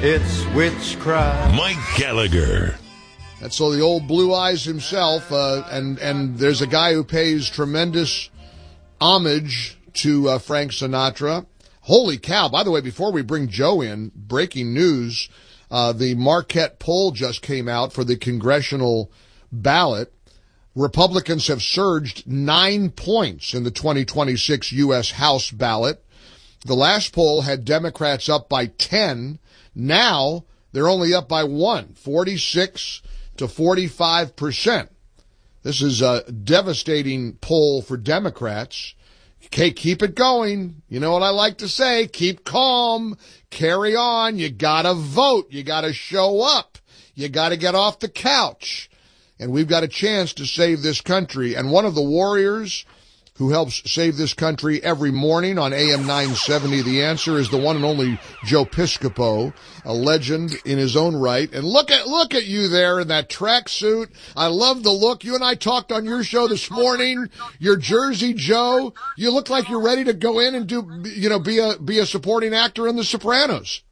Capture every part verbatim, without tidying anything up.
it's witchcraft. Mike Gallagher. That's so the old Blue Eyes himself, uh, and, and there's a guy who pays tremendous homage to uh, Frank Sinatra. Holy cow. By the way, before we bring Joe in, breaking news, uh, the Marquette poll just came out for the congressional ballot. Republicans have surged nine points in the twenty twenty-six U S House ballot. The last poll had Democrats up by ten. Now they're only up by one, forty-six to forty-five percent. This is a devastating poll for Democrats. Okay, keep it going. You know what I like to say? Keep calm. Carry on. You gotta vote. You gotta show up. You gotta get off the couch. And we've got a chance to save this country. And one of the warriors who helps save this country every morning on A M nine seventy, The Answer, is the one and only Joe Piscopo, a legend in his own right. And look at, look at you there in that tracksuit. I love the look. You and I talked on your show this morning. Your Jersey Joe. You look like you're ready to go in and do, you know, be a, be a supporting actor in The Sopranos.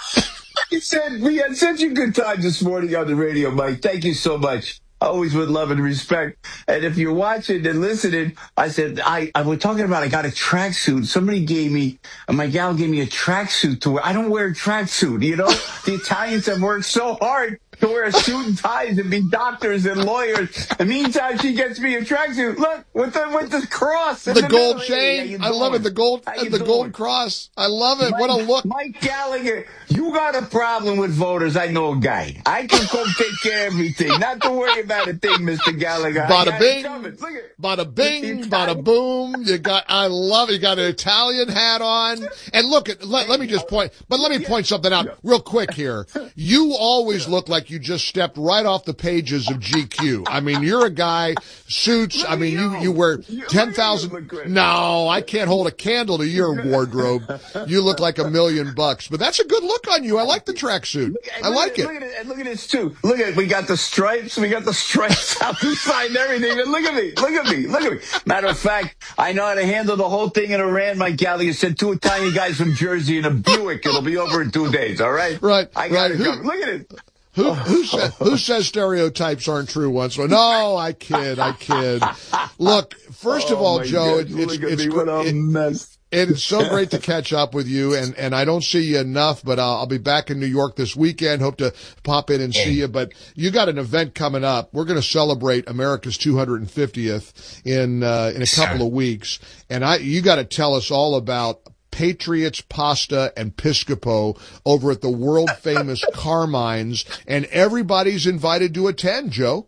You said we had such a good time this morning on the radio, Mike. Thank you so much. Always with love and respect. And if you're watching and listening, I said, I, I was talking about, I got a tracksuit. Somebody gave me, my gal gave me a tracksuit to wear. I don't wear a tracksuit, you know? The Italians have worked so hard to wear a suit and ties and be doctors and lawyers. In the meantime, she gets me a tracksuit. Look, with the, with the cross. The, the gold chain. I love it. The gold, the doing? gold cross. I love it. Mike, what a look. Mike Gallagher, you got a problem with voters. I know a guy. I can come take care of everything. Not to worry about a thing, Mister Gallagher. Bada bing, bada bing, bada boom. You got, I love it. You got an Italian hat on. And look, at, let, let me just point, but let me point something out real quick here. You always look like you just stepped right off the pages of G Q. I mean, you're a guy, suits, I mean, you, you wear ten thousand. No, I can't hold a candle to your wardrobe. You look like a million bucks, but that's a good look on you. I like the tracksuit. I like it. Look at it. And look at this too. Look at it. We got the stripes. We got the stripes out the side and everything. And look at me. Look at me. Look at me. Matter of fact, I know how to handle the whole thing in Iran. Mike Gallagher sent two Italian guys from Jersey in a Buick. It'll be over in two days. All right. Right. I got right. it. Who, look at it. Who, who, says, who says stereotypes aren't true once? No, I kid, I kid. Look, first of all, oh Joe, God, it's, it's, it's, what a it, mess. It's so great to catch up with you, and, and I don't see you enough, but uh, I'll be back in New York this weekend. Hope to pop in and see you. But you got an event coming up. We're going to celebrate America's two hundred fiftieth in uh, in a couple of weeks, and I you got to tell us all about Patriots Pasta and Piscopo over at the world famous Carmine's, and everybody's invited to attend, Joe.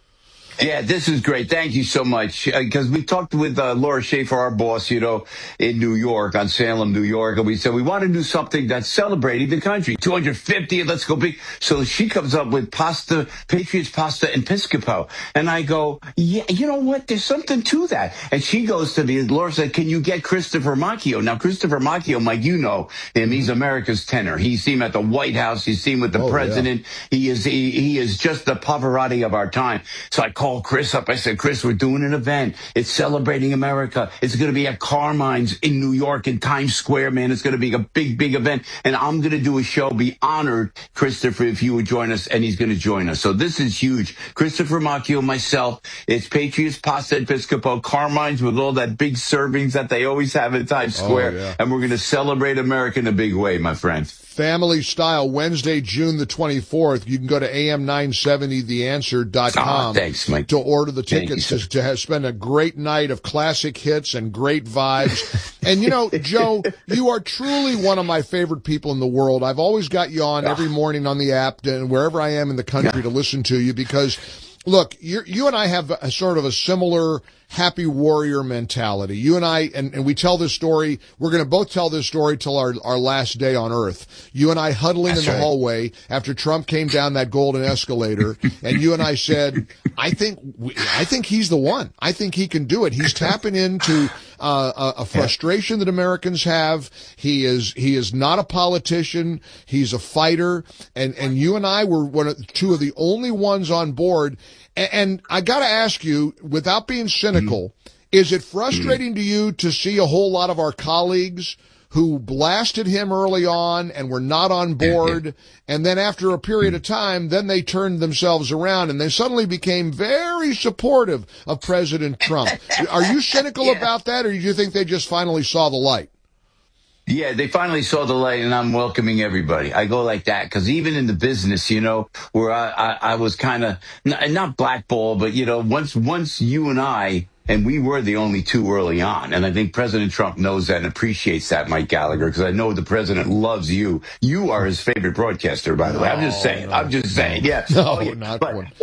Yeah, this is great. Thank you so much. Because uh, we talked with uh, Laura Schaefer, our boss, you know, in New York, on Salem, New York. And we said, we want to do something that's celebrating the country. two hundred fifty, let's go big. So she comes up with pasta, Patriots Pasta and Piscopo. And I go, yeah, you know what? There's something to that. And she goes to me, Laura said, can you get Christopher Macchio? Now, Christopher Macchio, Mike, you know him. He's America's tenor. He's seen at the White House. He's seen with the oh, president. Yeah. He is he, he is just the Pavarotti of our time. So I called Chris up. I said, Chris, we're doing an event. It's celebrating America. It's going to be at Carmine's in New York in Times Square, man. It's going to be a big, big event. And I'm going to do a show. Be honored, Christopher, if you would join us. And he's going to join us. So this is huge. Christopher Macchio, myself. It's Patriots Pasta and Piscopo, Carmine's with all that big servings that they always have in Times Square. Oh, yeah. And we're going to celebrate America in a big way, my friend. Family Style, Wednesday, June the twenty-fourth. You can go to A M nine seventy the answer dot com oh, thanks, Mike. to order the tickets you, to, to have, spend a great night of classic hits and great vibes. And, you know, Joe, you are truly one of my favorite people in the world. I've always got you on every morning on the app and wherever I am in the country to listen to you because, look, you're, you and I have a sort of a similar happy warrior mentality. You and I, and, and we tell this story, we're going to both tell this story till our, our last day on earth. You and I huddling That's in the right. hallway after Trump came down that golden escalator, and you and I said, I think, I think he's the one. I think he can do it. He's tapping into uh, a, a frustration that Americans have. He is, he is not a politician. He's a fighter. And, and you and I were one of, two of the only ones on board. And, and I got to ask you, without being cynical, mm. is it frustrating mm. to you to see a whole lot of our colleagues who blasted him early on and were not on board. And then after a period of time, then they turned themselves around and they suddenly became very supportive of President Trump. Are you cynical yeah. about that, or do you think they just finally saw the light? Yeah, they finally saw the light, and I'm welcoming everybody. I go like that because even in the business, you know, where I, I, I was kind of not, not blackballed, but, you know, once once you and I, and we were the only two early on, and I think President Trump knows that and appreciates that, Mike Gallagher, because I know the president loves you. You are his favorite broadcaster, by the way. I'm just saying. No, I'm just saying. Yeah. No, oh, yeah. not but, one.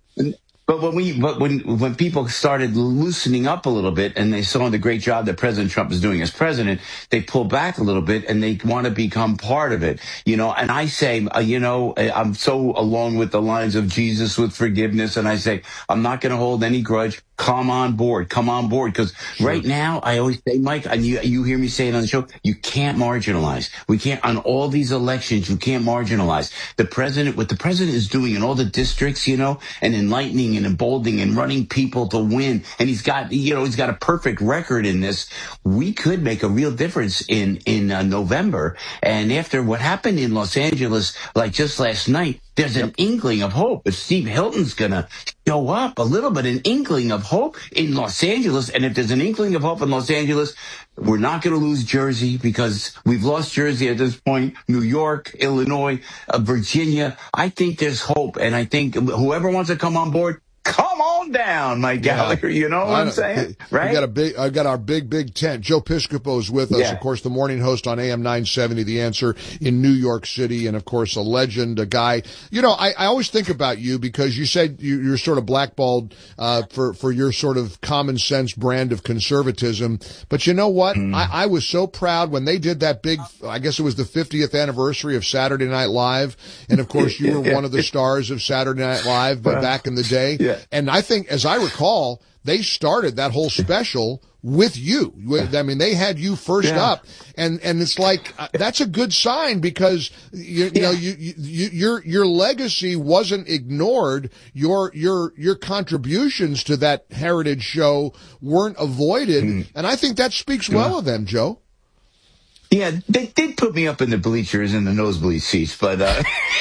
But when we, but when when people started loosening up a little bit and they saw the great job that President Trump is doing as president, they pull back a little bit and they want to become part of it, you know. And I say, uh, you know, I'm so along with the lines of Jesus with forgiveness, and I say I'm not going to hold any grudge. Come on board, come on board, because sure. right now I always say, Mike, and you you hear me say it on the show, you can't marginalize. We can't on all these elections. You can't marginalize the president. What the president is doing in all the districts, you know, and enlightening and emboldening and running people to win. And he's got, you know, he's got a perfect record in this. We could make a real difference in, in uh, November. And after what happened in Los Angeles, like just last night, there's an inkling of hope. If Steve Hilton's going to show up a little bit, an inkling of hope in Los Angeles. And if there's an inkling of hope in Los Angeles, we're not going to lose Jersey because we've lost Jersey at this point, New York, Illinois, uh, Virginia. I think there's hope. And I think whoever wants to come on board, come on down, Mike Gallagher. Yeah. You know what I'm saying? Right? We got a big, I got our big, big tent. Joe Piscopo is with us, yeah. of course, the morning host on A M nine seventy, The Answer in New York City. And of course, a legend, a guy, you know, I, I always think about you because you said you, you're sort of blackballed, uh, for, for your sort of common sense brand of conservatism. But you know what? Mm. I, I was so proud when they did that big, I guess it was the fiftieth anniversary of Saturday Night Live. And of course, you were one of the stars of Saturday Night Live back in the day. Yeah. And I think, as I recall, they started that whole special with you. I mean, they had you first yeah. up, and and it's like uh, that's a good sign because you, you yeah. know you, you your your legacy wasn't ignored. Your your your contributions to that heritage show weren't avoided, mm. and I think that speaks well yeah. of them, Joe. Yeah, they did put me up in the bleachers in the nosebleed seats, but uh,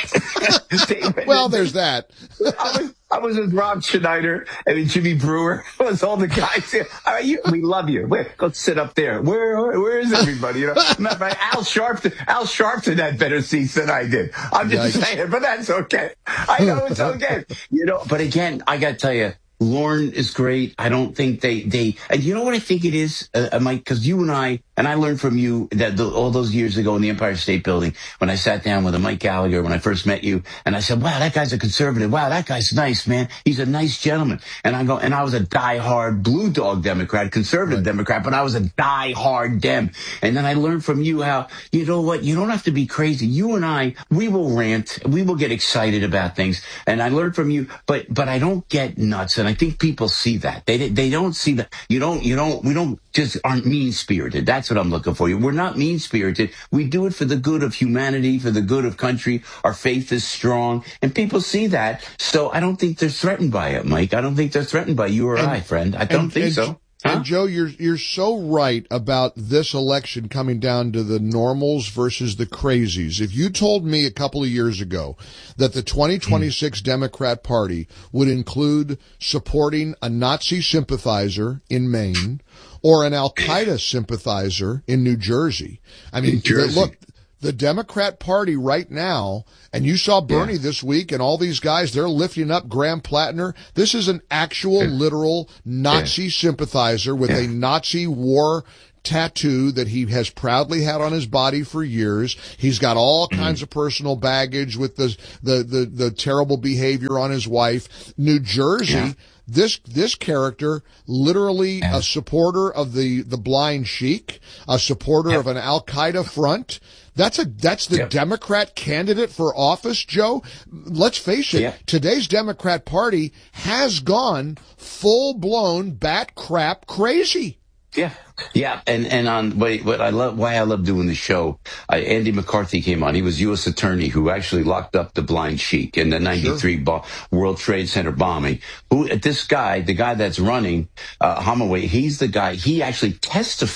they, well, there's that. I was, I was with Rob Schneider and Jimmy Brewer. It was all the guys here. All right, you, we love you. Where, go sit up there. Where, where, where is everybody? You know, matter of fact, Al Sharpton, Al Sharpton had better seats than I did. I'm just Yikes. saying, but that's okay. I know it's okay. You know, but again, I got to tell you, Lauren is great. I don't think they, they, and you know what I think it is, uh, Mike, because you and I, and I learned from you that the, all those years ago in the Empire State Building, when I sat down with a Mike Gallagher, when I first met you, and I said, wow, that guy's a conservative. Wow, that guy's nice, man. He's a nice gentleman. And I go, and I was a diehard blue dog Democrat, conservative right. Democrat, but I was a diehard Dem. And then I learned from you how, you know what, you don't have to be crazy. You and I, we will rant, we will get excited about things. And I learned from you, but, but I don't get nuts. And I think people see that. They, they don't see that. You don't, you don't, we don't just aren't mean spirited. That's what I'm looking for. We're not mean-spirited. We do it for the good of humanity, for the good of country. Our faith is strong, and people see that. So I don't think they're threatened by it, Mike. I don't think they're threatened by you or and, I, friend. I don't and, think and, so. And huh? Joe, you're you're so right about this election coming down to the normals versus the crazies. If you told me a couple of years ago that the twenty twenty-six mm. Democrat Party would include supporting a Nazi sympathizer in Maine or an Al-Qaeda sympathizer in New Jersey, I mean, the, look. The Democrat Party right now, and you saw Bernie yeah. this week and all these guys, they're lifting up Graham Plattner. This is an actual, yeah. literal Nazi yeah. sympathizer with yeah. a Nazi war tattoo that he has proudly had on his body for years. He's got all mm-hmm. kinds of personal baggage with the, the, the, the terrible behavior on his wife. New Jersey, yeah. This, this character, literally yeah. a supporter of the, the blind sheik, a supporter yeah. of an Al-Qaeda front. That's a, that's the yeah. Democrat candidate for office, Joe. Let's face it. Yeah. Today's Democrat Party has gone full blown bat crap crazy. Yeah, yeah, and and on wait, what I love, why I love doing the show. Uh, Andy McCarthy came on. He was U S attorney who actually locked up the blind sheik in the ninety-three sure. bo- World Trade Center bombing. Who this guy, the guy that's running uh, Hamaway, he's the guy. He actually testified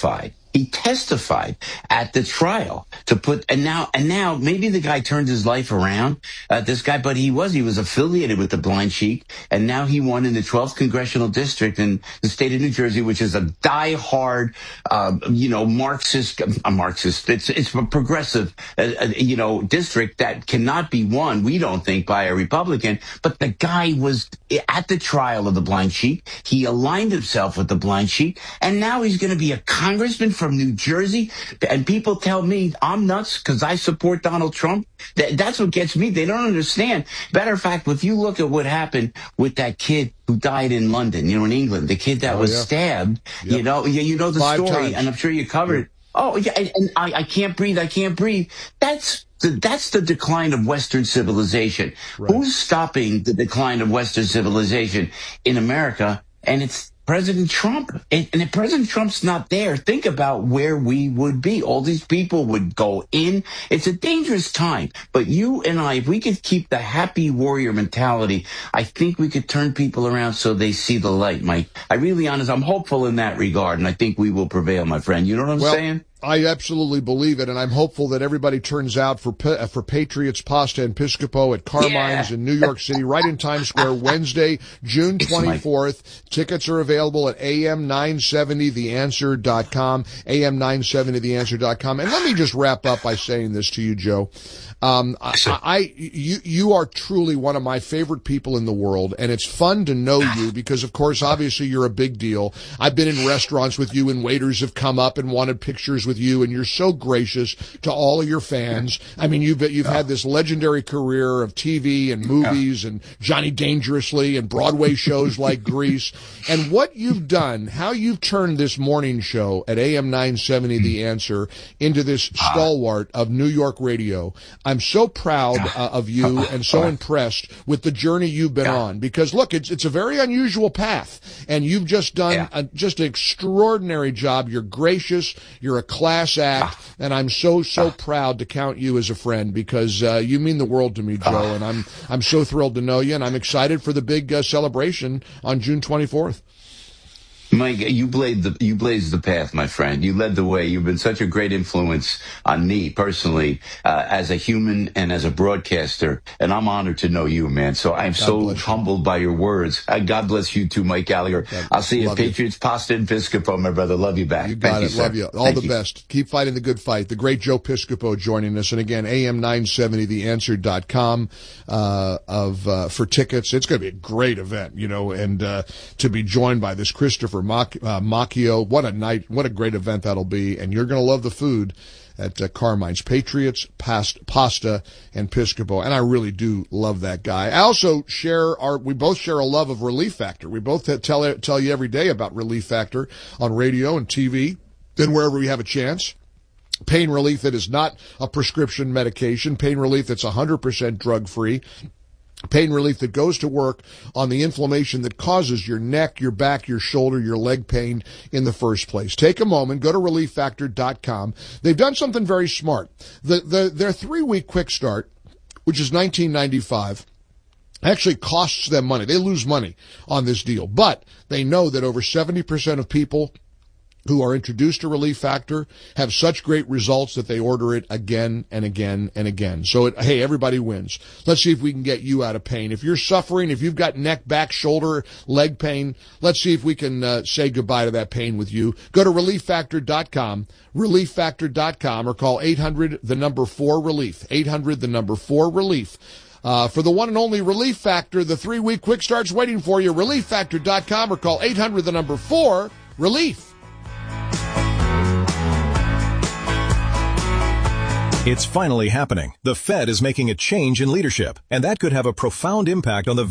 He testified at the trial to put, and now, and now maybe the guy turned his life around, uh, this guy, but he was, he was affiliated with the Blind Sheik, and now he won in the twelfth congressional district in the state of New Jersey, which is a diehard, uh, you know, Marxist, a Marxist, it's, it's a progressive, uh, uh, you know, district that cannot be won, we don't think, by a Republican, but the guy was at the trial of the Blind Sheik. He aligned himself with the Blind Sheik, and now he's going to be a congressman from New Jersey, and people tell me I'm nuts because I support Donald Trump. That, that's what gets me. They don't understand. Matter of fact, if you look at what happened with that kid who died in London, you know, in England, the kid that oh, was yeah. stabbed, yep. you know, you, you know the Five story, times. And I'm sure you covered it. Oh, yeah, and, and I, I can't breathe, I can't breathe. That's the, that's the decline of Western civilization. Right. Who's stopping the decline of Western civilization in America? And it's President Trump. And, and if President Trump's not there, think about where we would be. All these people would go in. It's a dangerous time. But you and I, if we could keep the happy warrior mentality, I think we could turn people around so they see the light, Mike. I really honest, I'm hopeful in that regard, and I think we will prevail, my friend. You know what I'm well, saying? I absolutely believe it, and I'm hopeful that everybody turns out for for Patriots Pasta and Piscopo at Carmine's yeah. in New York City, right in Times Square, Wednesday, June twenty-fourth. Tickets are available at A M nine seventy the answer dot com, A M nine seventy the answer dot com. And let me just wrap up by saying this to you, Joe. Um, I, I, you, you are truly one of my favorite people in the world, and it's fun to know you because, of course, obviously you're a big deal. I've been in restaurants with you, and waiters have come up and wanted pictures with you, and you're so gracious to all of your fans. I mean, you've you've had this legendary career of T V and movies and Johnny Dangerously and Broadway shows like Grease, and what you've done, how you've turned this morning show at A M nine seventy The Answer into this stalwart of New York radio. I'm so proud uh, of you and so impressed with the journey you've been on because, look, it's it's a very unusual path, and you've just done yeah. a, just an extraordinary job. You're gracious. You're a class act, and I'm so, so proud to count you as a friend because uh, you mean the world to me, Joe, and I'm I'm so thrilled to know you, and I'm excited for the big uh, celebration on June twenty-fourth. Mike, you blazed the you blazed the path, my friend. You led the way. You've been such a great influence on me personally, uh, as a human and as a broadcaster. And I'm honored to know you, man. So I'm God so humbled by your words. Uh, God bless you too, Mike Gallagher. God, I'll see you at Patriots Pasta and Piscopo, my brother. Love you back. You got Thank it. You, Love you. All Thank the you. best. Keep fighting the good fight. The great Joe Piscopo joining us. And again, A M nine seventy the answer dot com uh, of uh, for tickets. It's going to be a great event, you know, and uh, to be joined by this Christopher Mac- uh, Macchio. What a night. What a great event that'll be. And you're going to love the food at uh, Carmine's. Patriots, past, Pasta, and Piscopo. And I really do love that guy. I also share our, we both share a love of Relief Factor. We both tell, tell you every day about Relief Factor on radio and T V and wherever we have a chance. Pain relief that is not a prescription medication. Pain relief that's one hundred percent drug-free. Pain relief that goes to work on the inflammation that causes your neck, your back, your shoulder, your leg pain in the first place. Take a moment, go to relief factor dot com. They've done something very smart. The, the, their three-week quick start, which is nineteen ninety-five, actually costs them money. They lose money on this deal, but they know that over seventy percent of people who are introduced to Relief Factor have such great results that they order it again and again and again. So, it, hey, everybody wins. Let's see if we can get you out of pain. If you're suffering, if you've got neck, back, shoulder, leg pain, let's see if we can uh, say goodbye to that pain with you. Go to relief factor dot com, relief factor dot com, or call eight hundred the number four relief, eight hundred the number four relief. Uh, for the one and only Relief Factor, the three-week quick start's waiting for you. relief factor dot com, or call eight hundred the number four relief. It's finally happening. The Fed is making a change in leadership, and that could have a profound impact on the